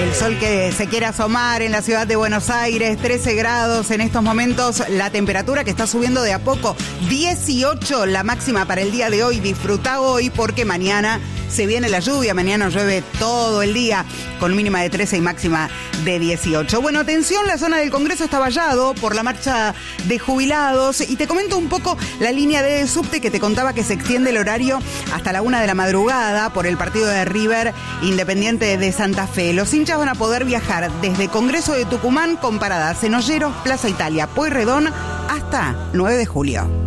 El sol que se quiere asomar en la ciudad de Buenos Aires, 13 grados en estos momentos, la temperatura que está subiendo de a poco, 18 la máxima para el día de hoy. Disfruta hoy porque mañana se viene la lluvia, mañana llueve todo el día con mínima de 13 y máxima de 18. Bueno, atención, la zona del Congreso está vallado por la marcha de jubilados y te comento un poco la línea de subte que te contaba que se extiende el horario hasta la 1 de la madrugada por el partido de River Independiente de Santa Fe. Los hinchas van a poder viajar desde Congreso de Tucumán con paradas en Olleros, Plaza Italia, Pueyrredón hasta 9 de julio.